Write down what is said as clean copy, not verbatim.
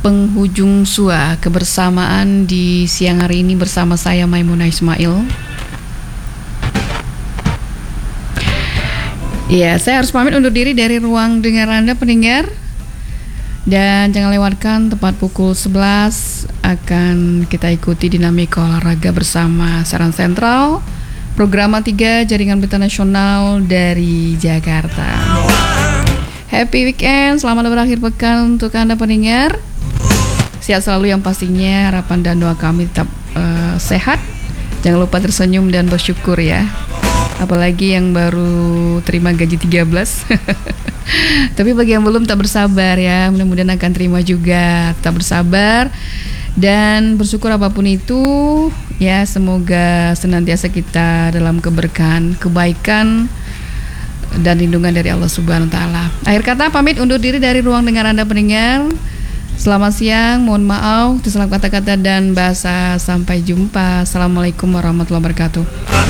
penghujung sua kebersamaan di siang hari ini bersama saya Maimunah Ismail. Ya, saya harus pamit undur diri dari ruang dengar Anda pendengar. Dan jangan lewatkan tepat pukul 11 akan kita ikuti dinamika olahraga bersama Saran Sentral, program 3 Jaringan Berita Nasional dari Jakarta. Happy weekend, selamat berakhir pekan untuk Anda pendengar. Sehat selalu yang pastinya, harapan dan doa kami tetap sehat. Jangan lupa tersenyum dan bersyukur ya. Apalagi yang baru terima gaji 13. Tapi bagi yang belum, tak bersabar ya. Mudah-mudahan akan terima juga. Tetap bersabar dan bersyukur apapun itu ya. Semoga senantiasa kita dalam keberkahan, kebaikan dan lindungan dari Allah Subhanahu wa taala. Akhir kata pamit undur diri dari ruang dengar Anda pendengar. Selamat siang, mohon maaf tersalah kata-kata dan bahasa. Sampai jumpa. Assalamualaikum warahmatullahi wabarakatuh.